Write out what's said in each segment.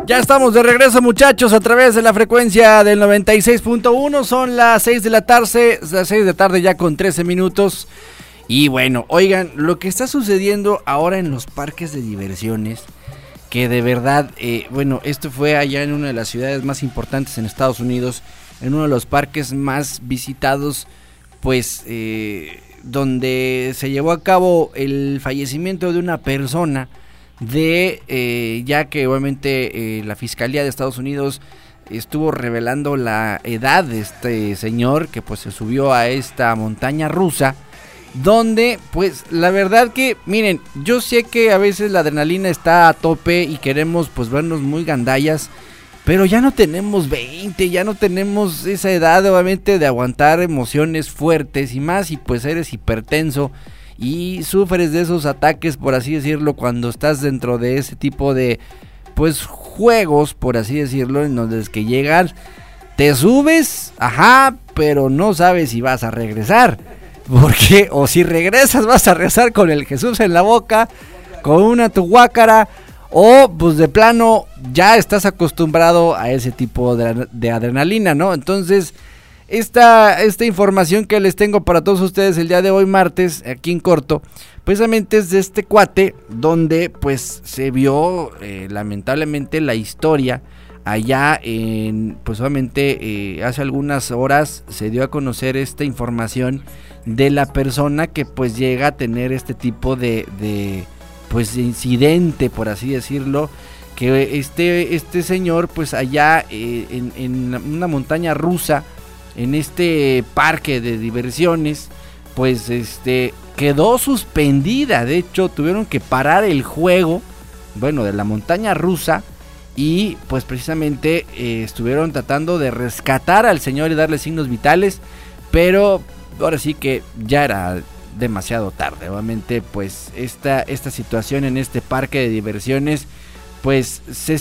Ya estamos de regreso, muchachos, a través de la frecuencia del 96.1. Son las 6 de la tarde ya con 13 minutos. Y bueno, oigan, lo que está sucediendo ahora en los parques de diversiones, que de verdad, bueno, esto fue allá en una de las ciudades más importantes en Estados Unidos, en uno de los parques más visitados, pues, donde se llevó a cabo el fallecimiento de una persona, ya que obviamente la Fiscalía de Estados Unidos estuvo revelando la edad de este señor que pues se subió a esta montaña rusa, donde pues la verdad que, miren, yo sé que a veces la adrenalina está a tope y queremos pues vernos muy gandallas, pero ya no tenemos 20, ya no tenemos esa edad obviamente de aguantar emociones fuertes y más, y pues eres hipertenso y sufres de esos ataques, por así decirlo, cuando estás dentro de ese tipo de pues juegos, por así decirlo, en donde es que llegas, te subes, pero no sabes si vas a regresar, porque o si regresas vas a regresar con el Jesús en la boca, con una tuguácara, o pues de plano ya estás acostumbrado a ese tipo de adrenalina, ¿no? Entonces esta información que les tengo para todos ustedes el día de hoy, martes, aquí en corto, precisamente es de este cuate, donde pues se vio lamentablemente la historia allá pues obviamente hace algunas horas se dio a conocer esta información de la persona que pues llega a tener este tipo de pues de incidente, por así decirlo, que este señor pues allá en una montaña rusa, en este parque de diversiones, pues quedó suspendida. De hecho tuvieron que parar el juego, bueno, de la montaña rusa, y pues precisamente estuvieron tratando de rescatar al señor y darle signos vitales, pero ahora sí que ya era demasiado tarde. Obviamente pues esta situación en este parque de diversiones pues se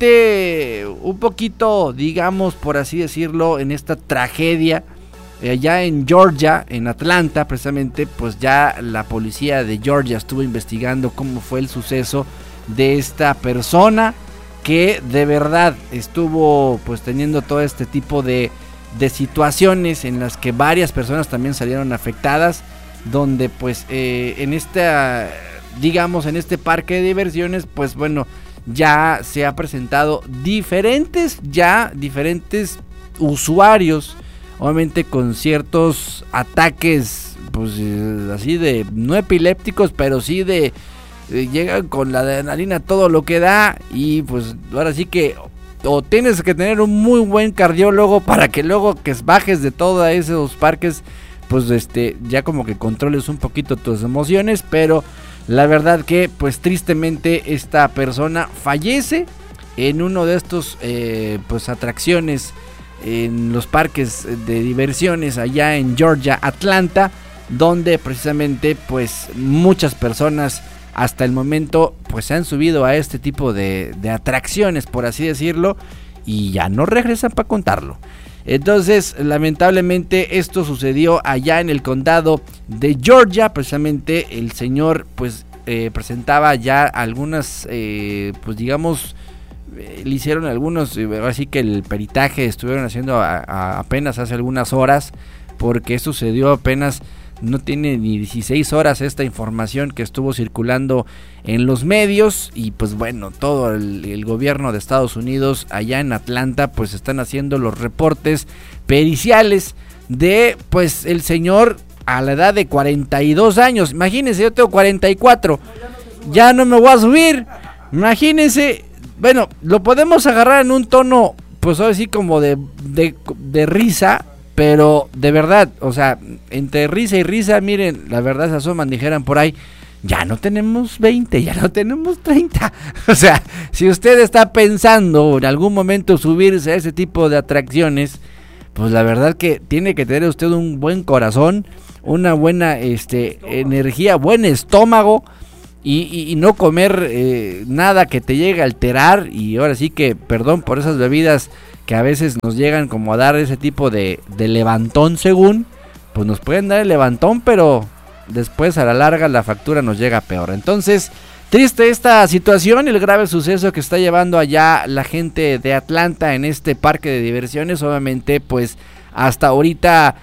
siente un poquito, digamos, por así decirlo, en esta tragedia allá en Georgia, en Atlanta precisamente. Pues ya la policía de Georgia estuvo investigando cómo fue el suceso de esta persona, que de verdad estuvo pues teniendo todo este tipo de situaciones en las que varias personas también salieron afectadas, donde pues en esta, digamos, en este parque de diversiones, pues bueno, ya se ha presentado diferentes usuarios, obviamente con ciertos ataques, pues así de, no epilépticos, pero sí de llegan con la adrenalina todo lo que da, y pues ahora sí que o tienes que tener un muy buen cardiólogo para que luego que bajes de todos esos parques, pues ya como que controles un poquito tus emociones. Pero la verdad que pues tristemente esta persona fallece en uno de estos pues atracciones en los parques de diversiones allá en Georgia, Atlanta, donde precisamente pues muchas personas hasta el momento pues se han subido a este tipo de atracciones, por así decirlo, y ya no regresan para contarlo. Entonces lamentablemente esto sucedió allá en el condado de Georgia. Precisamente el señor pues presentaba ya algunas pues digamos le hicieron algunos, así que el peritaje estuvieron haciendo apenas hace algunas horas, porque esto sucedió apenas, no tiene ni 16 horas esta información que estuvo circulando en los medios. Y pues bueno, todo el gobierno de Estados Unidos allá en Atlanta pues están haciendo los reportes periciales de pues el señor a la edad de 42 años. Imagínense, yo tengo 44, ya no me voy a subir. Imagínense, bueno, lo podemos agarrar en un tono pues así como de risa, pero de verdad, o sea, entre risa y risa, miren, la verdad se asoman, dijeran por ahí, ya no tenemos 20, ya no tenemos 30. O sea, si usted está pensando en algún momento subirse a ese tipo de atracciones, pues la verdad que tiene que tener usted un buen corazón, una buena energía, buen estómago, y no comer nada que te llegue a alterar. Y ahora sí que, perdón por esas bebidas que a veces nos llegan como a dar ese tipo de levantón, según, pues nos pueden dar el levantón, pero después a la larga la factura nos llega peor. Entonces Triste esta situación y el grave suceso que está llevando allá la gente de Atlanta en este parque de diversiones. Obviamente, pues hasta ahorita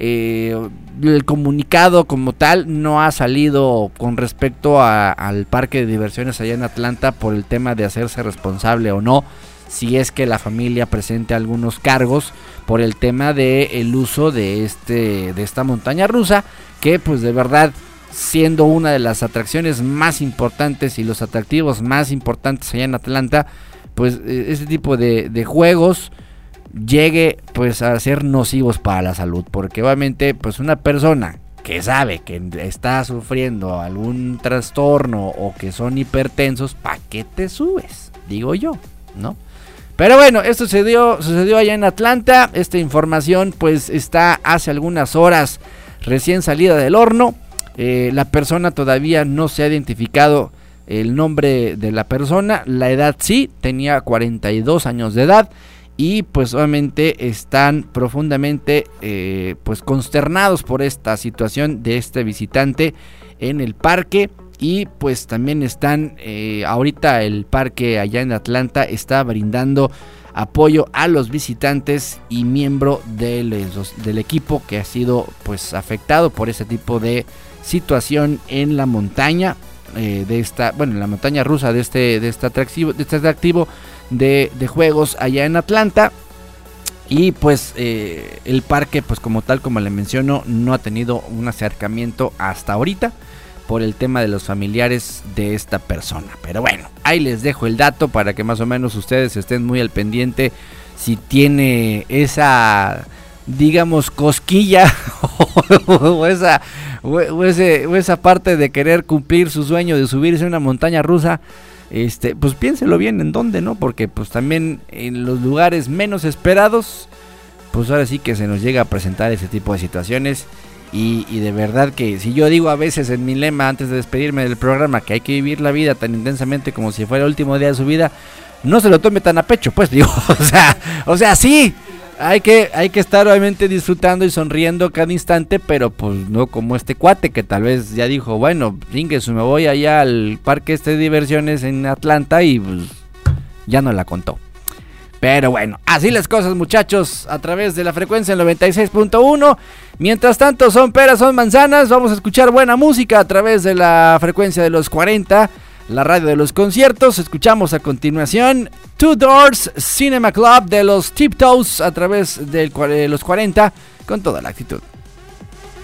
el comunicado como tal no ha salido con respecto al parque de diversiones allá en Atlanta por el tema de hacerse responsable o no, si es que la familia presente algunos cargos por el tema de el uso de esta montaña rusa, que pues de verdad, siendo una de las atracciones más importantes y los atractivos más importantes allá en Atlanta, pues este tipo de juegos llegue pues a ser nocivos para la salud, porque obviamente pues una persona que sabe que está sufriendo algún trastorno o que son hipertensos, ¿para qué te subes? Digo yo, ¿no? Pero bueno, esto sucedió allá en Atlanta. Esta información pues está hace algunas horas recién salida del horno. La persona todavía no se ha identificado el nombre de la persona. La edad sí, tenía 42 años de edad. Y pues obviamente están profundamente pues consternados por esta situación de este visitante en el parque. Y pues también están, ahorita el parque allá en Atlanta está brindando apoyo a los visitantes y miembro del equipo que ha sido pues afectado por ese tipo de situación en la montaña en la montaña rusa de este atractivo de juegos allá en Atlanta. Y pues el parque pues como tal, como le menciono, no ha tenido un acercamiento hasta ahorita por el tema de los familiares de esta persona. Pero bueno, ahí les dejo el dato para que más o menos ustedes estén muy al pendiente si tiene esa, digamos, cosquilla o esa parte de querer cumplir su sueño de subirse a una montaña rusa. Pues piénselo bien en dónde, ¿no? Porque pues también en los lugares menos esperados, pues ahora sí que se nos llega a presentar ese tipo de situaciones. Y de verdad que si yo digo a veces en mi lema antes de despedirme del programa que hay que vivir la vida tan intensamente como si fuera el último día de su vida, no se lo tome tan a pecho, pues digo, o sea, sí, hay que estar obviamente disfrutando y sonriendo cada instante, pero pues no como este cuate que tal vez ya dijo, bueno, chingues, me voy allá al parque de diversiones en Atlanta y pues ya no la contó. Pero bueno, así las cosas, muchachos, a través de la frecuencia 96.1. Mientras tanto, son peras, son manzanas. Vamos a escuchar buena música a través de la frecuencia de los 40, la radio de los conciertos. Escuchamos a continuación Two Doors Cinema Club de los Tiptoes a través de los 40 con toda la actitud.